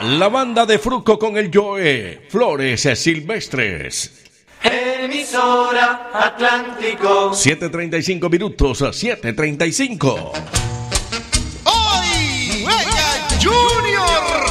La banda de Fruco con el Joe, Flores Silvestres. Emisora Atlántico. 7:35 minutos, 7:35.